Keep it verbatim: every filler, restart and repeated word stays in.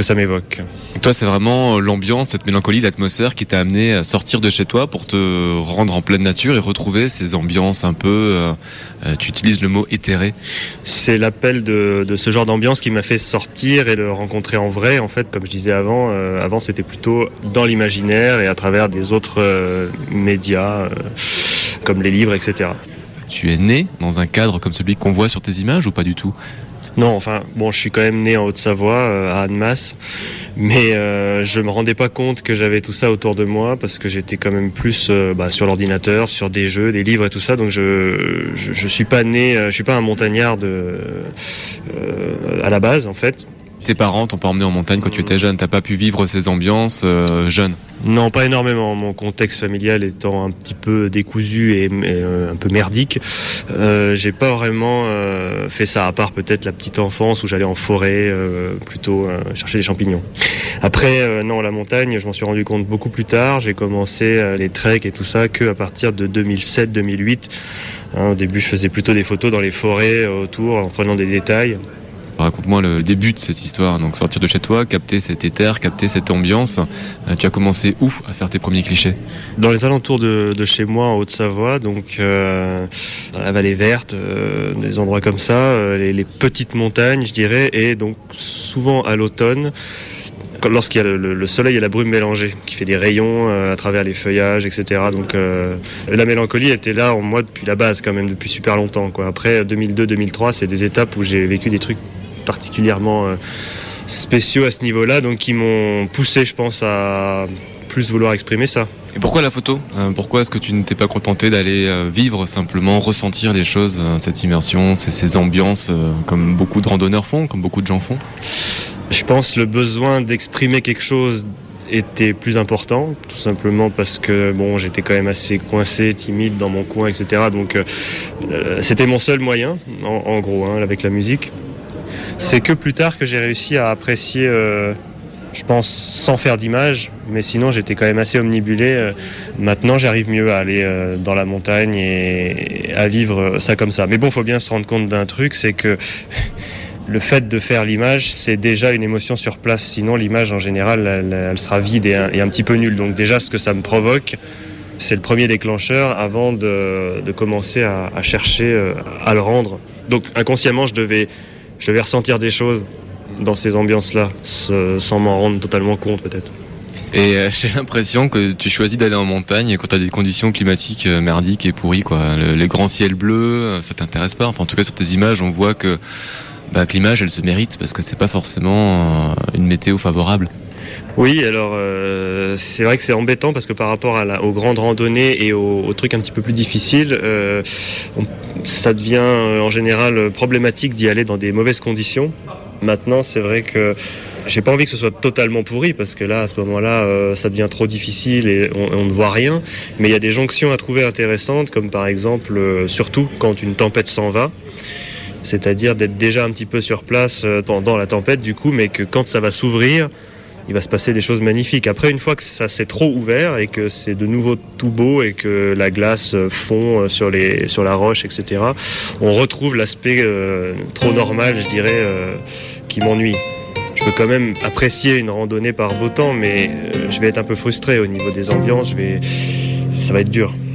que ça m'évoque. Et toi, c'est vraiment l'ambiance, cette mélancolie, l'atmosphère qui t'a amené à sortir de chez toi pour te rendre en pleine nature et retrouver ces ambiances un peu, euh, euh, tu utilises le mot éthéré. C'est l'appel de, de ce genre d'ambiance qui m'a fait sortir et le rencontrer en vrai. En fait, comme je disais avant, euh, avant c'était plutôt dans l'imaginaire et à travers des autres euh, médias, euh, comme les livres, et cetera. Tu es né dans un cadre comme celui qu'on voit sur tes images ou pas du tout ? Non, enfin, bon, je suis quand même né en Haute-Savoie, euh, à Annemasse, mais euh, je me rendais pas compte que j'avais tout ça autour de moi parce que j'étais quand même plus euh, bah, sur l'ordinateur, sur des jeux, des livres et tout ça, donc je je, je suis pas né, euh, je suis pas un montagnard de euh, à la base en fait. Tes parents t'ont pas emmené en montagne quand tu étais jeune, t'as pas pu vivre ces ambiances euh, jeune ? Non, pas énormément. Mon contexte familial étant un petit peu décousu et, et euh, un peu merdique, euh, j'ai pas vraiment euh, fait ça, à part peut-être la petite enfance où j'allais en forêt, euh, plutôt euh, chercher des champignons. Après, euh, non, la montagne, je m'en suis rendu compte beaucoup plus tard. J'ai commencé euh, les treks et tout ça que à partir de deux mille sept deux mille huit. Hein, au début, je faisais plutôt des photos dans les forêts euh, autour, en prenant des détails. Raconte-moi le début de cette histoire, donc sortir de chez toi, capter cet éther, capter cette ambiance. Euh, tu as commencé où à faire tes premiers clichés ? Dans les alentours de, de chez moi en Haute-Savoie, donc euh, dans la vallée verte, euh, des endroits comme ça, euh, les, les petites montagnes je dirais, et donc souvent à l'automne, lorsqu'il y a le, le, le soleil et la brume mélangés, qui fait des rayons euh, à travers les feuillages, et cetera. Donc euh, la mélancolie était là en moi depuis la base quand même, depuis super longtemps, quoi. Après deux mille deux deux mille trois, c'est des étapes où j'ai vécu des trucs particulièrement euh, spéciaux à ce niveau-là, donc qui m'ont poussé, je pense, à plus vouloir exprimer ça. Et pourquoi la photo ? euh, Pourquoi est-ce que tu ne t'es pas contenté d'aller euh, vivre simplement, ressentir les choses, euh, cette immersion, ces, ces ambiances, euh, comme beaucoup de randonneurs font, comme beaucoup de gens font ? Je pense le besoin d'exprimer quelque chose était plus important, tout simplement parce que bon, j'étais quand même assez coincé, timide dans mon coin, et cetera. Donc euh, c'était mon seul moyen, en, en gros, hein, avec la musique. C'est que plus tard que j'ai réussi à apprécier, euh, je pense, sans faire d'image, mais sinon j'étais quand même assez omnibulé. Euh, maintenant j'arrive mieux à aller euh, dans la montagne et, et à vivre ça comme ça. Mais bon, il faut bien se rendre compte d'un truc, c'est que le fait de faire l'image, c'est déjà une émotion sur place. Sinon l'image en général, elle, elle sera vide et un, et un petit peu nulle. Donc déjà ce que ça me provoque, c'est le premier déclencheur avant de, de commencer à, à chercher euh, à le rendre. Donc inconsciemment je devais... Je vais ressentir des choses dans ces ambiances-là, sans m'en rendre totalement compte peut-être. Et euh, j'ai l'impression que tu choisis d'aller en montagne quand tu as des conditions climatiques euh, merdiques et pourries, quoi. Le, les grands ciels bleus, ça t'intéresse pas ? Enfin, en tout cas, sur tes images, on voit que, bah, que l'image, elle se mérite parce que c'est pas forcément euh, une météo favorable. Oui, alors euh, c'est vrai que c'est embêtant parce que par rapport à la, aux grandes randonnées et aux, aux trucs un petit peu plus difficiles, euh, on, ça devient euh, en général problématique d'y aller dans des mauvaises conditions. Maintenant, c'est vrai que j'ai pas envie que ce soit totalement pourri parce que là, à ce moment-là, euh, ça devient trop difficile et on, on ne voit rien. Mais il y a des jonctions à trouver intéressantes, comme par exemple, euh, surtout quand une tempête s'en va. C'est-à-dire d'être déjà un petit peu sur place euh, pendant la tempête, du coup, mais que quand ça va s'ouvrir, il va se passer des choses magnifiques. Après, une fois que ça s'est trop ouvert et que c'est de nouveau tout beau et que la glace fond sur, les, sur la roche, et cetera, on retrouve l'aspect euh, trop normal, je dirais, euh, qui m'ennuie. Je peux quand même apprécier une randonnée par beau temps, mais euh, je vais être un peu frustré au niveau des ambiances, je vais... ça va être dur.